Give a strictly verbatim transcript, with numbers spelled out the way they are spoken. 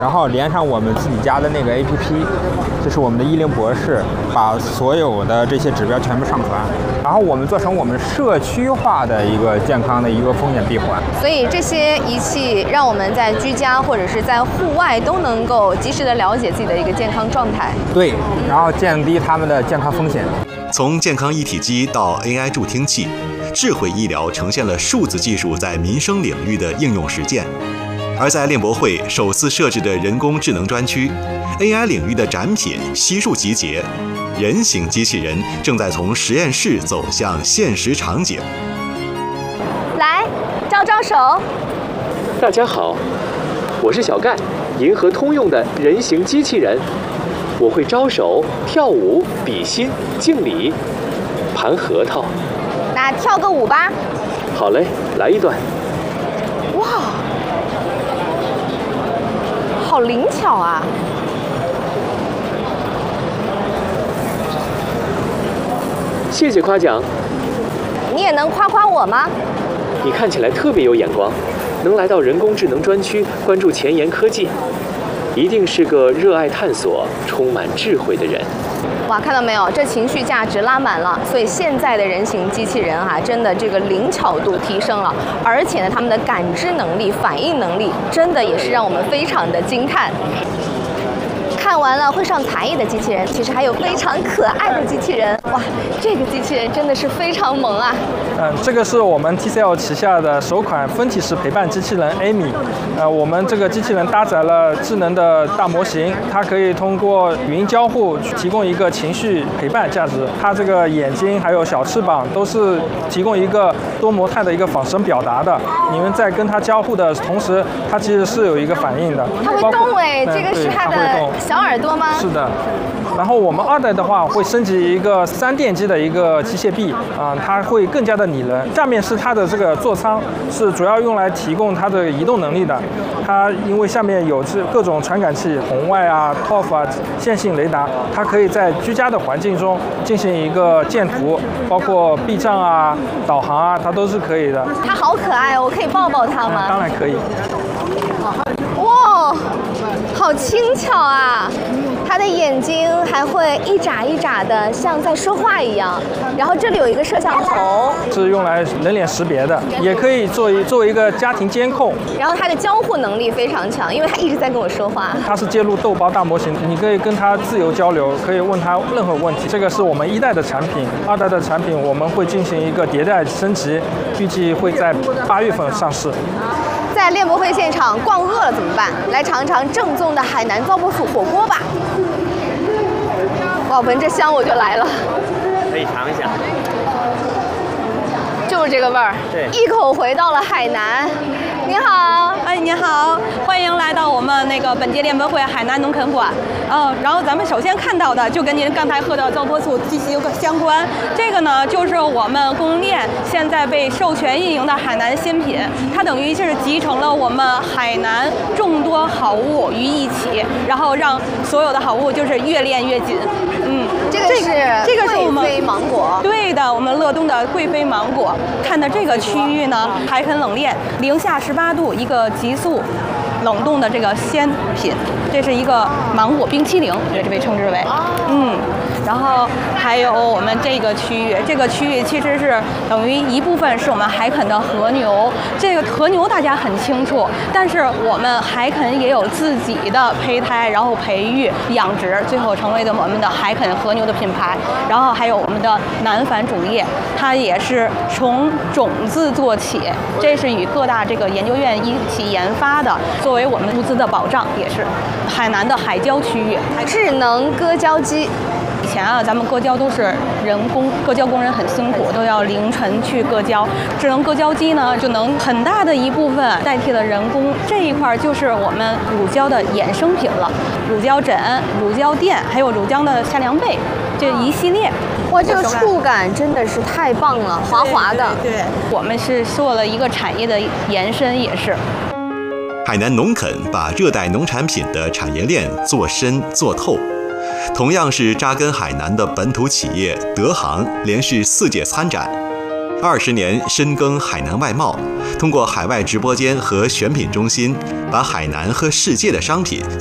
然后连上我们自己家的那个 A P P， 就是我们的一零博士，把所有的这些指标全部上传，然后我们做成我们社区化的一个健康的一个风险闭环。 所以这些仪器让我们在居家或者是在户外都能够及时的了解自己的一个健康状态。 对，然后降低他们的健康风险。 从健康一体机到 A I 助听器，智慧医疗呈现了数字技术在民生领域的应用实践。而在链博会首次设置的人工智能专区 ，A I 领域的展品悉数集结，人形机器人正在从实验室走向现实场景。 来，招招手。 大家好，我是小盖，银河通用的人形机器人。我会招手、跳舞、比心、敬礼、盘核桃。 那跳个舞吧。 好嘞，来一段。 哇！好灵巧啊！ 谢谢夸奖。 你也能夸夸我吗？ 你看起来特别有眼光，能来到人工智能专区关注前沿科技，一定是个热爱探索、充满智慧的人。 哇，看到没有，这情绪价值拉满了，所以现在的人形机器人哈、啊，真的这个灵巧度提升了，而且呢，他们的感知能力、反应能力，真的也是让我们非常的惊叹。看完了会上才艺的机器人，其实还有非常可爱的机器人。哇，这个机器人真的是非常萌啊！ 嗯，这个是我们 T C L 旗下的首款分体式陪伴机器人 Amy。呃，我们这个机器人搭载了智能的大模型，它可以通过语音交互提供一个情绪陪伴价值。它这个眼睛还有小翅膀都是提供一个多模态的一个仿生表达的。你们在跟它交互的同时，它其实是有一个反应的。 它会动哎，这个是它的小耳朵吗？ 是的。然后我们二代的话会升级一个三电机的一个机械臂啊、呃，它会更加的拟人。下面是它的这个座舱，是主要用来提供它的移动能力的。它因为下面有这各种传感器，红外啊、T O F 啊、线性雷达，它可以在居家的环境中进行一个见图，包括避障啊、导航啊，它都是可以的。 它好可爱哦，我可以抱抱它吗？ 嗯、当然可以。 哇，好轻巧啊！它的眼睛还会一眨一眨的，像在说话一样。然后这里有一个摄像头， 是用来人脸识别的，也可以作为作为一个家庭监控。 然后它的交互能力非常强，因为它一直在跟我说话。 它是接入豆包大模型，你可以跟它自由交流，可以问它任何问题。这个是我们一代的产品，二代的产品我们会进行一个迭代升级，预计会在八月份上市。 在链博会现场逛饿了怎么办？来尝尝正宗的海南糟粕素火锅吧！哇，闻着香我就来了。 可以尝一下， 就是这个味儿， 对， 一口回到了海南。你好， 哎，您好，欢迎来到我们那个本届链博会海南农垦馆。嗯，然后咱们首先看到的就跟您刚才喝到糟粕素息息相关。这个呢，就是我们供应链现在被授权运营的海南新品，它等于是集成了我们海南众多好物于一起，然后让所有的好物就是越炼越紧。嗯， 这个是这个是我们贵妃芒果， 对的，我们乐东的贵妃芒果。看的这个区域呢，还很冷链，零下十八度，一个急速冷冻的这个鲜品，这是一个芒果冰淇淋，也是被称之为，嗯，然后还有我们这个区域，这个区域其实是等于一部分是我们海垦的和牛，这个和牛大家很清楚，但是我们海垦也有自己的胚胎，然后培育养殖，最后成为的我们的海垦和牛的品牌，然后还有我们的南返种业，它也是从种子做起，这是与各大这个研究院一起研发的，作为我们物资的保障，也是海南的海礁区域。 智能割胶机。 以前啊，咱们割胶都是人工，割胶工人很辛苦，都要凌晨去割胶。智能割胶机呢，就能很大的一部分代替了人工。这一块就是我们乳胶的衍生品了，乳胶枕、乳胶垫，还有乳胶的夏凉被，这一系列。 哇，这个触感真的是太棒了，滑滑的。 对，对对，我们是做了一个产业的延伸，也是。 海南农垦把热带农产品的产业链做深做透。同样是扎根海南的本土企业德航连续四届参展， 二十年深耕海南外贸，通过海外直播间和选品中心，把海南和世界的商品